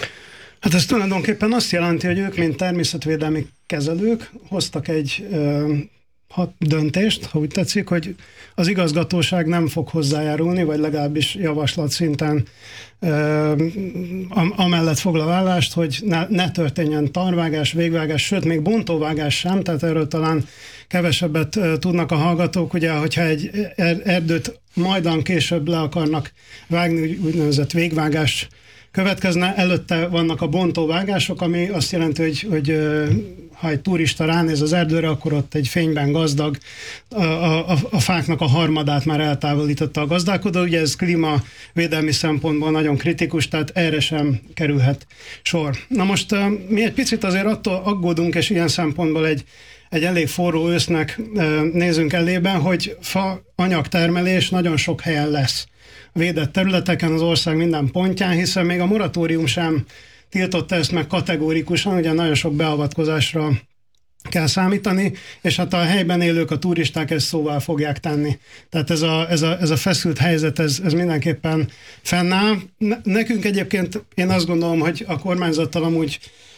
Hát ez tulajdonképpen azt jelenti, hogy ők, mint természetvédelmi kezelők hoztak egy ö, hat döntést, ha úgy tetszik, hogy az igazgatóság nem fog hozzájárulni, vagy legalábbis javaslat szinten ö, am, amellett foglal állást, hogy ne, ne történjen tarvágás, végvágás, sőt, még bontóvágás sem, tehát erről talán kevesebbet ö, tudnak a hallgatók, ugye, hogyha egy er, erdőt majdan később le akarnak vágni, úgynevezett végvágás következne, előtte vannak a bontóvágások, ami azt jelenti, hogy, hogy ha egy turista ránéz az erdőre, akkor ott egy fényben gazdag, a, a, a fáknak a harmadát már eltávolította a gazdálkodó, ugye ez klímavédelmi szempontból nagyon kritikus, tehát erre sem kerülhet sor. Na most mi egy picit azért attól aggódunk, és ilyen szempontból egy, egy elég forró ősznek nézünk elében, hogy fa anyagtermelés nagyon sok helyen lesz védett területeken az ország minden pontján, hiszen még a moratórium sem tiltotta ezt meg kategórikusan, ugye nagyon sok beavatkozásra kell számítani, és hát a helyben élők, a turisták ezt szóval fogják tenni. Tehát ez a, ez a, ez a feszült helyzet, ez, ez mindenképpen fennáll. Nekünk egyébként én azt gondolom, hogy a kormányzattal amúgy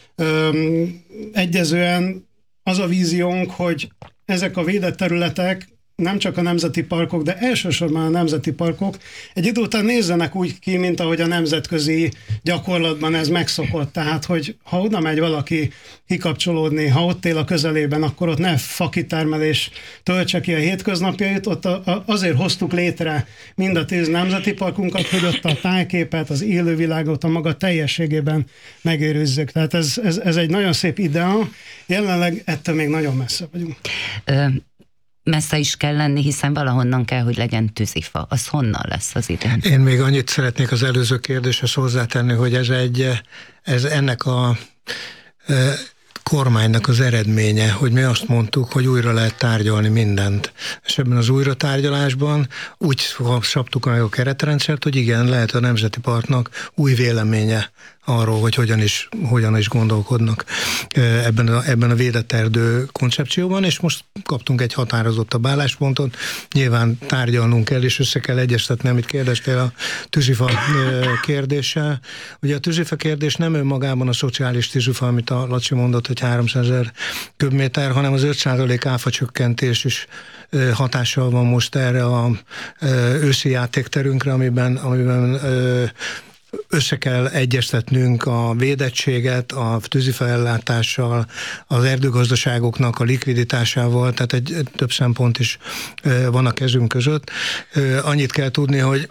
öm, egyezően az a víziónk, hogy ezek a védett területek nem csak a nemzeti parkok, de elsősorban a nemzeti parkok egy idő után nézzenek úgy ki, mint ahogy a nemzetközi gyakorlatban ez megszokott. Tehát, hogy ha oda megy valaki kikapcsolódni, ha ott él a közelében, akkor ott ne fakitermelés töltse ki a hétköznapjait. Ott a, a, azért hoztuk létre mind a tíz nemzeti parkunkat, hogy ott a tájképet, az élővilágot a maga teljességében megőrizzük. Tehát ez, ez, ez egy nagyon szép idea. Jelenleg ettől még nagyon messze vagyunk. Ö- messze is kell lenni, hiszen valahonnan kell, hogy legyen tűzifa. Az honnan lesz az idén? Én még annyit szeretnék az előző kérdéshez hozzátenni, hogy ez egy, ez ennek a e, kormánynak az eredménye, hogy mi azt mondtuk, hogy újra lehet tárgyalni mindent. És ebben az újratárgyalásban úgy szabtuk meg a keretrendszert, hogy igen, lehet a Nemzeti Parknak új véleménye arról, hogy hogyan is, hogyan is gondolkodnak ebben a, ebben a védett erdő koncepcióban, és most kaptunk egy határozottabb álláspontot. Nyilván tárgyalnunk kell, és össze kell egyeztetni, amit kérdeztél a tűzifa kérdéssel. Ugye a tűzifa kérdés nem önmagában a szociális tűzifa, amit a Laci mondott, hogy háromszázezer köbméter, hanem az öt százalék áfa csökkentés is hatással van most erre a őszi játékterünkre, amiben, amiben össze kell egyeztetnünk a védettséget, a tűzifaellátással, az erdőgazdaságoknak a likviditásával, tehát egy több szempont is van a kezünk között. Annyit kell tudni, hogy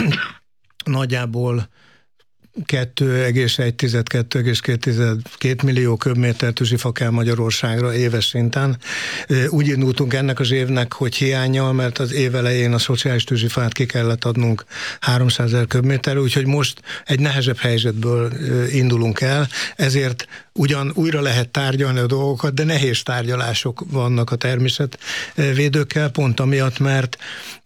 nagyjából kettő egész egy - kettő egész két millió köbméter tűzifa kell Magyarországra éves szinten. Úgy indultunk ennek az évnek, hogy hiánnyal, mert az év elején a szociális tűzifát ki kellett adnunk háromszázezer köbméterre, úgyhogy most egy nehezebb helyzetből indulunk el, ezért ugyan újra lehet tárgyalni a dolgokat, de nehéz tárgyalások vannak a természetvédőkkel, pont amiatt, mert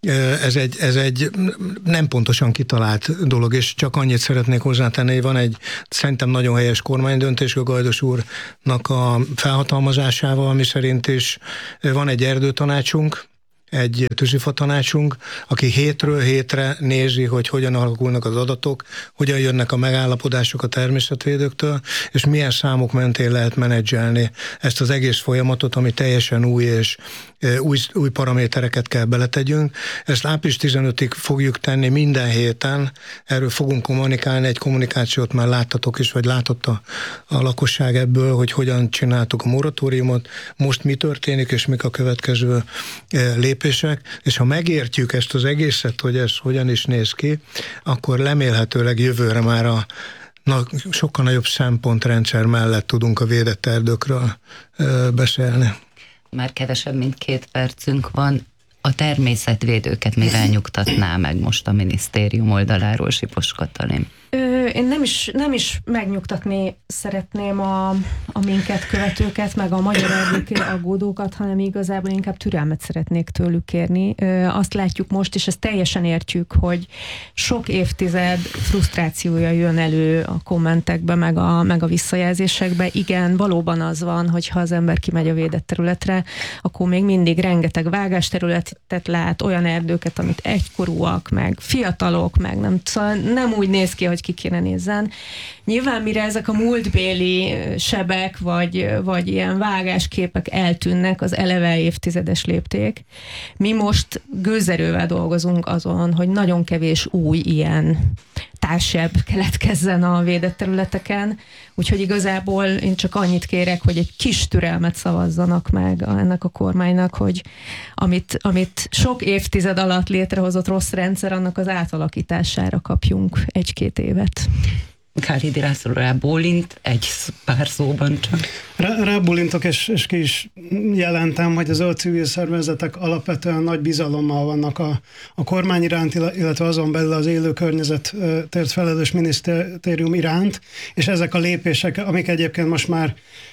ez egy, ez egy nem pontosan kitalált dolog, és csak annyit szeretnék hozzátenni, hogy van egy szerintem nagyon helyes kormánydöntés a Gajdos úrnak a felhatalmazásával, ami szerint is van egy erdőtanácsunk, egy tűzifa tanácsunk, aki hétről hétre nézi, hogy hogyan alakulnak az adatok, hogyan jönnek a megállapodások a természetvédőktől, és milyen számok mentén lehet menedzselni ezt az egész folyamatot, ami teljesen új, és új, új paramétereket kell beletegyünk. Ezt április tizenötödikéig fogjuk tenni minden héten, erről fogunk kommunikálni, egy kommunikációt már láttatok is, vagy látott a, a lakosság ebből, hogy hogyan csináltuk a moratóriumot, most mi történik, és mik a következő lépések, és ha megértjük ezt az egészet, hogy ez hogyan is néz ki, akkor remélhetőleg jövőre már a na, sokkal nagyobb szempontrendszer mellett tudunk a védett erdőkről ö, beszélni. Már kevesebb, mint két percünk van. A természetvédőket mivel nyugtatná meg most a minisztérium oldaláról Sipos Katalin? Ö, én nem is, nem is megnyugtatni szeretném a, a minket követőket, meg a magyar erdők aggódókat, hanem igazából inkább türelmet szeretnék tőlük kérni. Ö, azt látjuk most, és ezt teljesen értjük, hogy sok évtized frusztrációja jön elő a kommentekbe, meg a, meg a visszajelzésekbe. Igen, valóban az van, hogy ha az ember kimegy a védett területre, akkor még mindig rengeteg vágásterületet lát, olyan erdőket, amit egykorúak, meg fiatalok, meg nem, szóval nem úgy néz ki, hogy ki kéne nézzen. Nyilván mire ezek a múltbéli sebek, vagy, vagy ilyen vágásképek eltűnnek, az eleve évtizedes lépték. Mi most gőzerővel dolgozunk azon, hogy nagyon kevés új ilyen társebb keletkezzen a védett területeken, úgyhogy igazából én csak annyit kérek, hogy egy kis türelmet szavazzanak meg ennek a kormánynak, hogy amit, amit sok évtized alatt létrehozott rossz rendszer, annak az átalakítására kapjunk egy-két évet. Gálhidi László rábólint, egy pár szóban csak. Rá, rábólintok, és, és ki is jelentem, hogy az zöld civil szervezetek alapvetően nagy bizalommal vannak a, a kormány iránt, illetve azon belül az élő környezetért felelős minisztérium iránt, és ezek a lépések, amik egyébként most már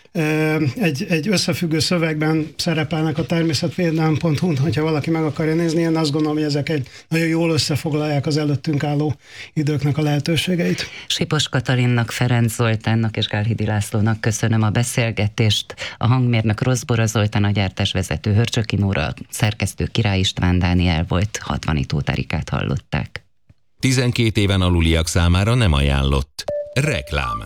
egy, egy összefüggő szövegben szerepelnek a természetvédelem pont hu-n, hogyha valaki meg akarja nézni, én azt gondolom, hogy ezek egy nagyon jól összefoglalják az előttünk álló időknek a lehetőségeit. Sipos Katalinnak, Ferenc Zoltánnak és Gálhidi Lászlónak köszönöm a beszélgetést. A hangmérnök Rosszbora Zoltán, a gyártásvezető Hörcsöki Nóra, szerkesztő Király István Dániel volt, Hatvanit Tóth hallották. tizenkét éven aluliak számára nem ajánlott. Reklám.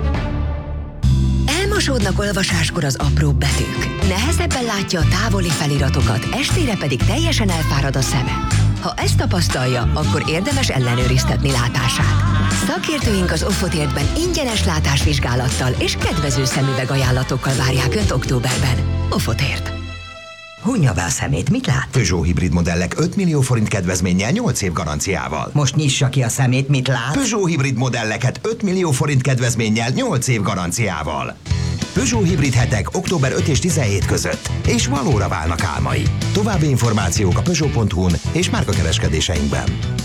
Elmosódnak olvasáskor az apróbb betűk. Nehezebben látja a távoli feliratokat, estére pedig teljesen elfárad a szeme. Ha ezt tapasztalja, akkor érdemes ellenőriztetni látását. Szakértőink az Offotértben ingyenes látásvizsgálattal és kedvező szemüveg ajánlatokkal várják Önt októberben. Offotért. Hunja be a szemét, mit lát? Peugeot hibrid modellek öt millió forint kedvezménnyel nyolc év garanciával. Most nyissa ki a szemét, mit lát? Peugeot hibrid modelleket öt millió forint kedvezménnyel nyolc év garanciával. Peugeot hibrid hetek október ötödike és tizenhetedike között, és valóra válnak álmai. További információk a peugeot pont hu-n és márkakereskedéseinkben.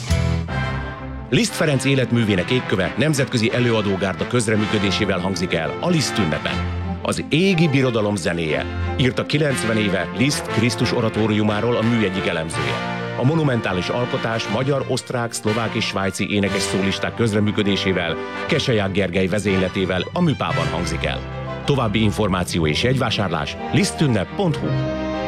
Liszt Ferenc életművének égköve nemzetközi előadógárda közreműködésével hangzik el a Liszt ünnepe. Az égi birodalom zenéje, írta kilencven éve Liszt Krisztus oratóriumáról a mű egyik elemzője. A monumentális alkotás magyar, osztrák, szlovák és svájci énekes szólisták közreműködésével, Keseják Gergely vezényletével a Műpában hangzik el. További információ és jegyvásárlás lisztünnep pont hu.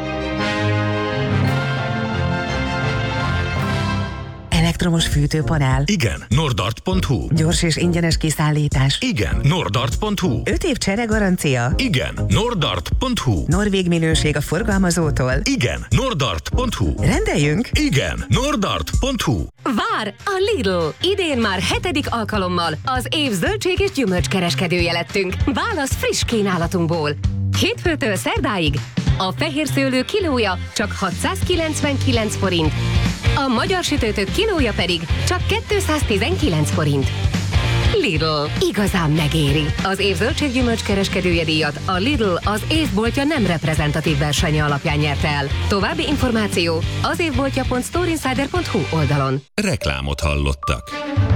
Elektromos fűtőpanel? Igen. Nordart pont hu. Gyors és ingyenes kiszállítás? Igen. Nordart pont hu. öt év csere garancia? Igen. Nordart pont hu. Norvég minőség a forgalmazótól? Igen. Nordart pont hu. Rendeljünk? Igen. Nordart pont hu. Vár a Lidl! Idén már hetedik alkalommal az év zöldség és gyümölcs kereskedője lettünk. Válasz friss kínálatunkból. Hétfőtől szerdáig a fehér szőlő kilója csak hatszázkilencvenkilenc forint, a magyar sütőtök kilója pedig csak kétszáztizenkilenc forint. Lidl. Igazán megéri. Az év zöldséggyümölcs kereskedője díjat a Lidl az évboltja nem reprezentatív versenye alapján nyerte el. További információ az évboltja pont storeinsider pont hu oldalon. Reklámot hallottak.